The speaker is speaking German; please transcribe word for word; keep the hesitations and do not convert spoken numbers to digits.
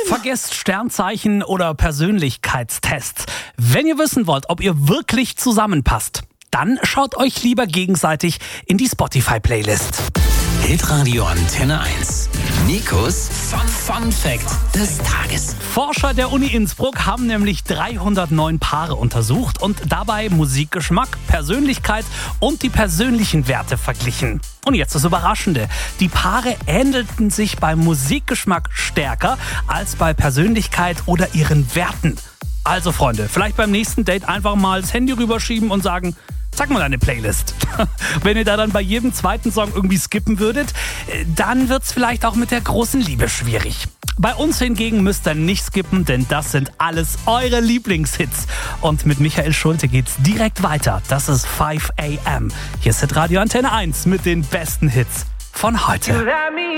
Vergesst Sternzeichen oder Persönlichkeitstests. Wenn ihr wissen wollt, ob ihr wirklich zusammenpasst, dann schaut euch lieber gegenseitig in die Spotify-Playlist. Hitradio Antenne eins. Nikos Fun, Fun Fact des Tages. Forscher der Uni Innsbruck haben nämlich dreihundertneun Paare untersucht und dabei Musikgeschmack, Persönlichkeit und die persönlichen Werte verglichen. Und jetzt das Überraschende. Die Paare ähnelten sich beim Musikgeschmack stärker als bei Persönlichkeit oder ihren Werten. Also Freunde, vielleicht beim nächsten Date einfach mal das Handy rüberschieben und sagen, sag mal deine Playlist. Wenn ihr da dann bei jedem zweiten Song irgendwie skippen würdet, dann wird's vielleicht auch mit der großen Liebe schwierig. Bei uns hingegen müsst ihr nicht skippen, denn das sind alles eure Lieblingshits. Und mit Michael Schulte geht's direkt weiter. Das ist fünf a m. Hier ist Hitradio Antenne eins mit den besten Hits von heute.